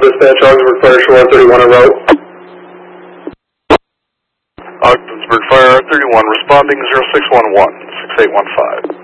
Dispatch, Augsburg Fire, Shore 31 en route. Augsburg Fire 31, responding 0611, 6815.